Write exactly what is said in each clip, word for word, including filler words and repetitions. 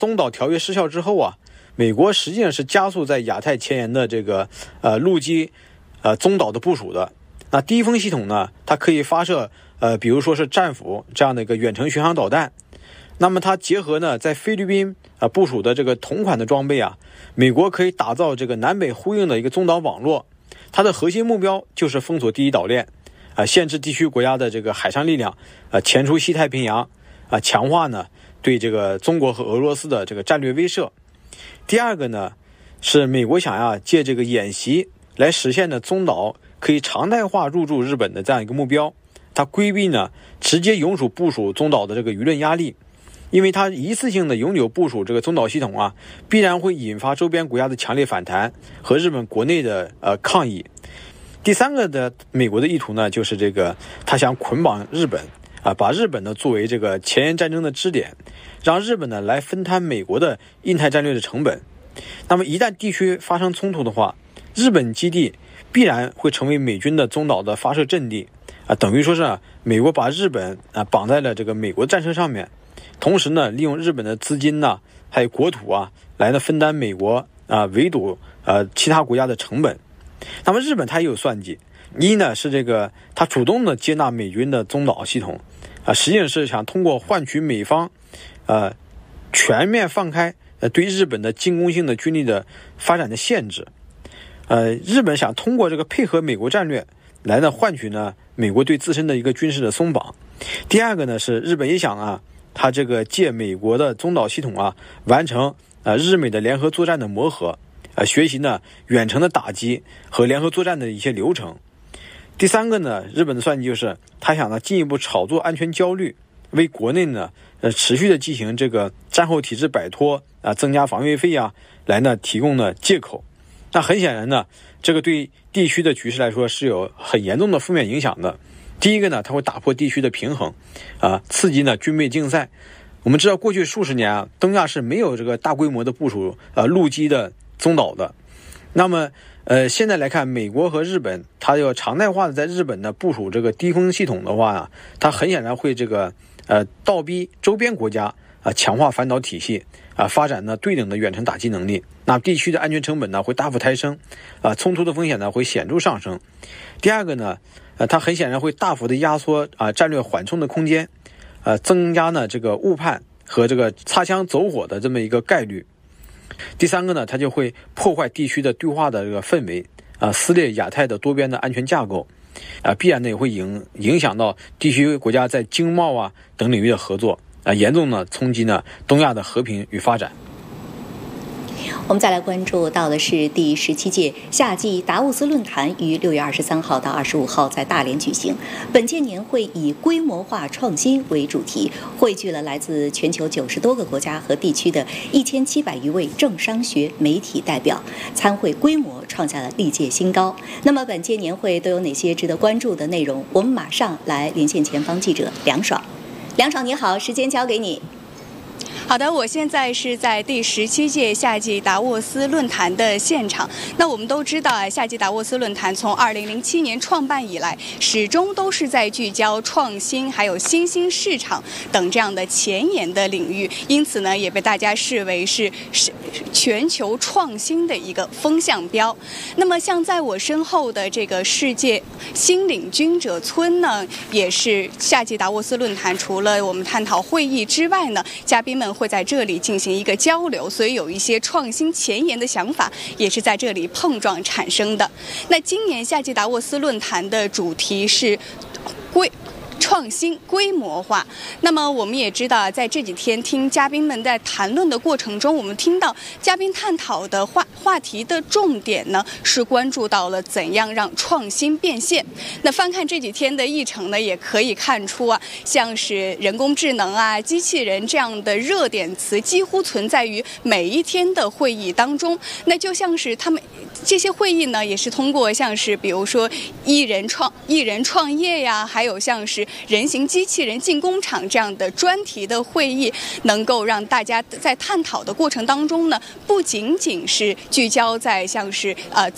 东岛条约失效之后啊，美国实际上是加速在亚太前沿的这个呃陆基呃中岛的部署的。那低风系统呢，它可以发射呃比如说是战斧这样的一个远程巡航导弹。那么它结合呢在菲律宾啊、呃、部署的这个同款的装备啊，美国可以打造这个南北呼应的一个中岛网络。它的核心目标就是封锁第一岛链，啊、呃，限制地区国家的这个海上力量，啊、呃，潜出西太平洋，啊、呃，强化呢对这个中国和俄罗斯的这个战略威慑。第二个呢，是美国想要借这个演习来实现的中岛可以常态化入驻日本的这样一个目标。它规避呢直接永久部署中岛的这个舆论压力，因为它一次性的永久部署这个中岛系统啊，必然会引发周边国家的强烈反弹和日本国内的呃抗议。第三个的美国的意图呢，就是这个他想捆绑日本啊，把日本呢作为这个前沿战争的支点，让日本呢来分摊美国的印太战略的成本。那么一旦地区发生冲突的话，日本基地必然会成为美军的中岛的发射阵地啊，等于说是、啊、美国把日本啊绑在了这个美国战车上面。同时呢，利用日本的资金呢，还有国土啊，来呢分担美国啊围堵呃其他国家的成本。那么日本它也有算计，一呢是这个它主动的接纳美军的中岛系统啊，实际上是想通过换取美方呃全面放开呃对日本的进攻性的军力的发展的限制。呃，日本想通过这个配合美国战略来呢换取呢美国对自身的一个军事的松绑。第二个呢是日本也想啊。他这个借美国的中岛系统啊，完成呃日美的联合作战的磨合，呃学习呢远程的打击和联合作战的一些流程。第三个呢，日本的算计就是他想呢进一步炒作安全焦虑，为国内呢呃持续的进行这个战后体制摆脱啊、呃，增加防卫费啊，来呢提供呢借口。那很显然呢，这个对地区的局势来说是有很严重的负面影响的。第一个呢，它会打破地区的平衡，啊，刺激呢军备竞赛。我们知道，过去数十年啊，东亚是没有这个大规模的部署呃陆基的中岛的。那么，呃，现在来看，美国和日本，它要常态化的在日本呢部署这个低空系统的话啊，它很显然会这个呃倒逼周边国家啊强化反导体系啊，发展呢对等的远程打击能力。那地区的安全成本呢会大幅抬升，啊，冲突的风险呢会显著上升。第二个呢。呃，它很显然会大幅的压缩啊、呃、战略缓冲的空间，呃，增加呢这个误判和这个擦枪走火的这么一个概率。第三个呢，它就会破坏地区的对话的这个氛围啊、呃，撕裂亚太的多边的安全架构啊、呃，必然呢也会影影响到地区国家在经贸啊等领域的合作啊、呃，严重呢冲击呢东亚的和平与发展。 我们再来关注到的是第十七届夏季达沃斯论坛于六月二十三号到二十五号在大连举行。本届年会以规模化创新为主题，汇聚了来自全球九十多个国家和地区的一千七百余位政商学媒体代表，参会规模创下了历届新高。那么本届年会都有哪些值得关注的内容？我们马上来连线前方记者梁爽。梁爽你好，时间交给你。 好的，我现在是在第十七届夏季达沃斯论坛的现场。那我们都知道啊，夏季达沃斯论坛从二零零七年创办以来，始终都是在聚焦创新、还有新兴市场等这样的前沿的领域，因此呢，也被大家视为是是全球创新的一个风向标。那么，像在我身后的这个世界新领军者村呢，也是夏季达沃斯论坛除了我们探讨会议之外呢，嘉宾们会在这里进行一个交流，所以有一些创新前沿的想法也是在这里碰撞产生的。那今年夏季达沃斯论坛的主题是规创新规模化。那么我们也知道，在这几天听嘉宾们在谈论的过程中，我们听到嘉宾探讨的话话题的重点呢，是关注到了怎样让创新变现。那翻看这几天的议程呢，也可以看出啊，像是人工智能啊、机器人这样的热点词几乎存在于每一天的会议当中。那就像是他们这些会议呢，也是通过像是比如说艺人创艺人创业呀，还有像是人形机器人进工厂这样的专题的会议，能够让大家在探讨的过程当中呢，不仅仅是聚焦在像是呃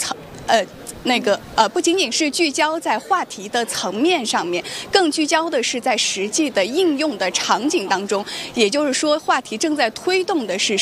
呃。那个呃，不仅仅是聚焦在话题的层面上面，更聚焦的是在实际的应用的场景当中。也就是说，话题正在推动的是